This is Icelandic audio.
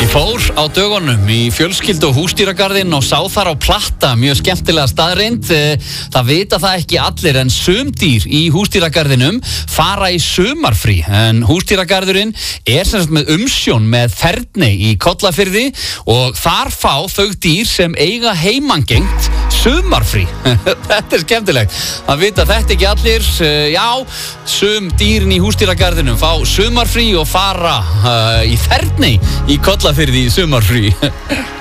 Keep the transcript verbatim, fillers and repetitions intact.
Ég fór á dögunum í fjölskyldu og húsdýragarðinn og sá þar á Platta mjög skemmtilega staðreind. Það vita það ekki allir en sum dýr í húsdýragarðinum fara í sumarfrí. En húsdýragarðurinn er sem sagt með umsjón með Ferni í Kollafirði og þar fá þau dýr sem eiga heimangengt sumarfrí. Þetta er skemmtilegt. Það vita þetta ekki allir. Já, sum dýrin í húsdýragarðinum fá sumarfrí og fara uh, í Ferni í Kollafirði í sumarfrí.